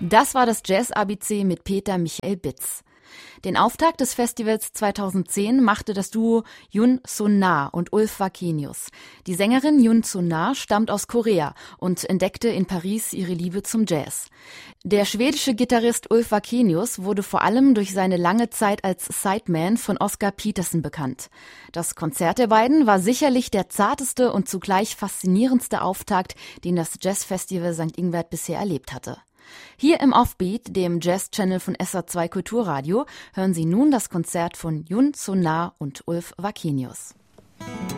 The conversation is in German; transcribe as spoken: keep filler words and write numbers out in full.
Das war das Jazz-A B C mit Peter Michael Bitz. Den Auftakt des Festivals zweitausendzehn machte das Duo Yoon Sun-na und Ulf Wakenius. Die Sängerin Yoon Sun-na stammt aus Korea und entdeckte in Paris ihre Liebe zum Jazz. Der schwedische Gitarrist Ulf Wakenius wurde vor allem durch seine lange Zeit als Sideman von Oscar Peterson bekannt. Das Konzert der beiden war sicherlich der zarteste und zugleich faszinierendste Auftakt, den das Jazzfestival Sankt Ingbert bisher erlebt hatte. Hier im Offbeat, dem Jazz-Channel von S R zwei Kulturradio, hören Sie nun das Konzert von Yoon Sun-na und Ulf Wakenius.